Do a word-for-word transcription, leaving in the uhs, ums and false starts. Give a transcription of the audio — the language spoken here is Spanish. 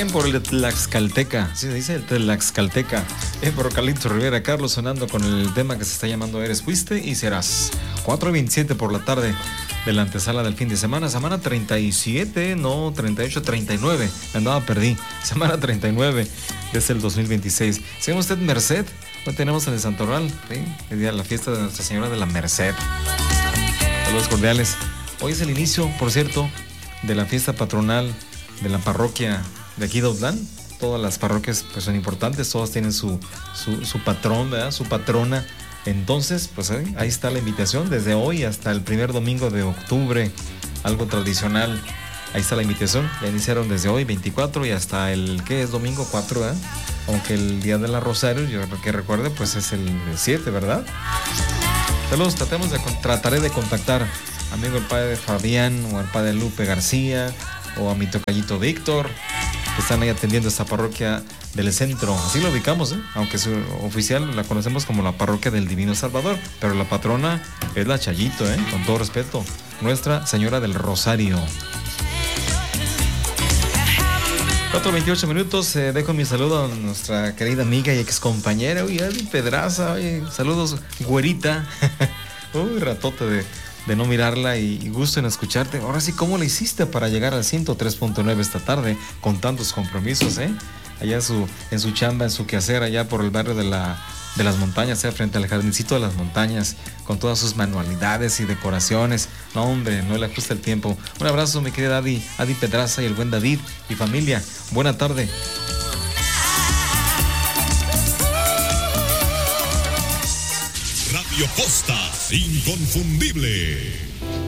Bien, por el de Tlaxcalteca, sí se dice el Tlaxcalteca. Eh, por Carlito Rivera, Carlos sonando con el tema que se está llamando Eres, Fuiste y Serás. cuatro veintisiete por la tarde de la antesala del fin de semana. Semana treinta y siete, no, treinta y ocho, treinta y nueve. Me andaba, perdí. Semana treinta y nueve desde el dos mil veintiséis. ¿Sigue usted Merced? Hoy tenemos en el Santoral, ¿sí? El día de la fiesta de Nuestra Señora de la Merced. Saludos cordiales. Hoy es el inicio, por cierto, de la fiesta patronal de la parroquia de aquí de Autlán. Todas las parroquias pues son importantes, todas tienen su, su, su patrón, ¿verdad? Su patrona. Entonces, pues ahí, ahí está la invitación, desde hoy hasta el primer domingo de octubre, algo tradicional. Ahí está la invitación, ya iniciaron desde hoy, veinticuatro, y hasta el, ¿qué es? Domingo cuatro, ¿verdad? Aunque el día de la Rosario, yo que recuerde, pues es el siete, ¿verdad? Saludos, tratemos de, trataré de contactar amigo el padre Fabián, o al padre Lupe García, o a mi tocallito Víctor, que están ahí atendiendo esta parroquia del centro. Así lo ubicamos, ¿eh? Aunque su oficial la conocemos como la parroquia del Divino Salvador, pero la patrona es la Chayito, ¿eh? Con todo respeto, Nuestra Señora del Rosario. cuatro veintiocho minutos, eh, dejo mi saludo a nuestra querida amiga y ex compañera, uy, Adi Pedraza, oye, saludos, güerita. Uy, ratote de, de no mirarla y, y gusto en escucharte. Ahora sí, ¿cómo le hiciste para llegar al ciento tres punto nueve esta tarde con tantos compromisos, eh? Allá en su, en su chamba, en su quehacer, allá por el barrio de la... de las montañas, eh, frente al jardincito de las montañas, con todas sus manualidades y decoraciones. No, hombre, no le ajusta el tiempo. Un abrazo, mi querida Adi, Adi Pedraza y el buen David y familia. Buena tarde. Radio Costa, inconfundible.